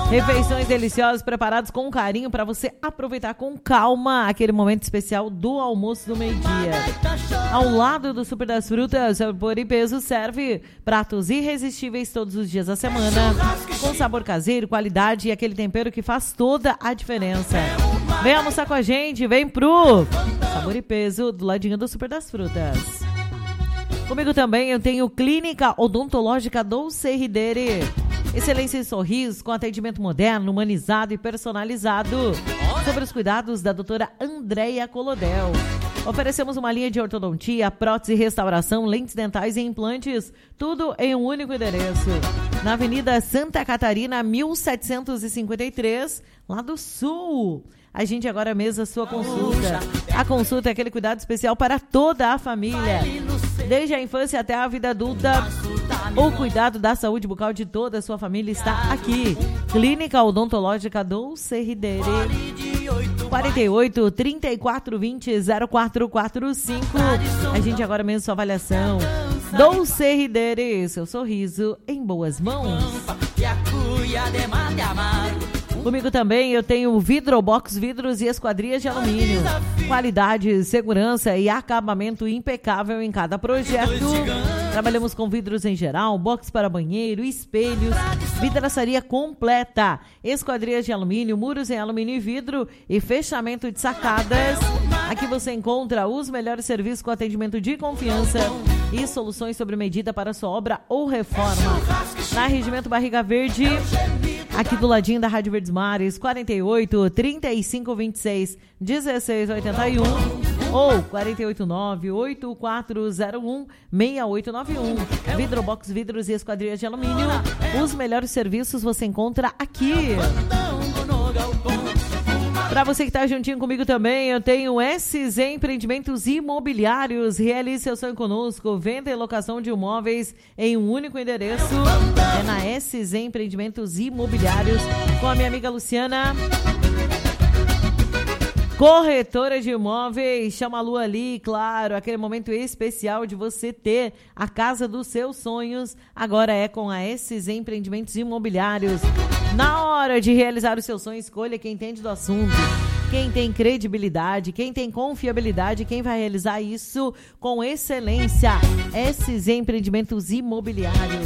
Refeições deliciosas preparadas com carinho para você aproveitar com calma aquele momento especial do almoço do meio-dia. Ao lado do Super das Frutas, Sabor e Peso serve pratos irresistíveis todos os dias da semana, com sabor caseiro, qualidade e aquele tempero que faz toda a diferença. Vem almoçar com a gente, vem pro Sabor e Peso, do ladinho do Super das Frutas. Comigo também eu tenho Clínica Odontológica Dolce Ridere. Excelência em sorrisos, com atendimento moderno, humanizado e personalizado. Sobre os cuidados da doutora Andréia Colodel. Oferecemos uma linha de ortodontia, prótese, restauração, lentes dentais e implantes. Tudo em um único endereço. Na Avenida Santa Catarina, 1753, lá do Sul. A gente agora mesmo a sua consulta. A consulta é aquele cuidado especial para toda a família. Desde a infância até a vida adulta, o cuidado da saúde bucal de toda a sua família está aqui. Clínica Odontológica Dolce Ridere. 48 34 20 0445. A gente agora mesmo sua avaliação. Dolce Ridere, seu sorriso em boas mãos. Comigo também eu tenho Vidrobox, vidros e esquadrias de alumínio. Qualidade, segurança e acabamento impecável em cada projeto. Trabalhamos com vidros em geral, box para banheiro, espelhos, vidraçaria completa, esquadrias de alumínio, muros em alumínio e vidro e fechamento de sacadas. Aqui você encontra os melhores serviços com atendimento de confiança e soluções sobre medida para sua obra ou reforma. Na Regimento Barriga Verde, aqui do ladinho da Rádio Verdes Mares, 48 35 26 16 81 ou 489 8401 6891. Vidrobox, vidros e esquadrias de alumínio. Os melhores serviços você encontra aqui. Para você que está juntinho comigo também, eu tenho SZ Empreendimentos Imobiliários. Realize seu sonho conosco. Venda e locação de imóveis em um único endereço. É na SZ Empreendimentos Imobiliários, com a minha amiga Luciana. Corretora de imóveis, chama a Lu ali, claro, aquele momento especial de você ter a casa dos seus sonhos, agora é com a SZ Empreendimentos Imobiliários. Na hora de realizar o seu sonho, escolha quem entende do assunto, quem tem credibilidade, quem tem confiabilidade, quem vai realizar isso com excelência. SZ Empreendimentos Imobiliários.